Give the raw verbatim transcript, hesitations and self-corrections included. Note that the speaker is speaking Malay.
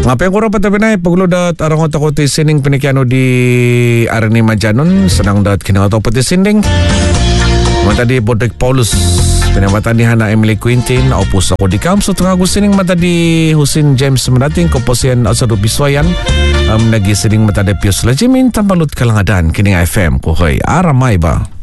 Apa yang kurang patah pinay, paglo dat arang ko ti sining pinikiano di Arani Majanon, senang dat kinato pati sinding. Mata di Bodek Paulus, pinamatan ni Hana Emily Quintin, opus ako di Kamso, tengah gusining mata di Husin James Manating, komposian Asado Biswayan, um, nagi sining mata di Pius Lajimin, tambalut kalangadan, kining F M, kuhoy, aramay ba?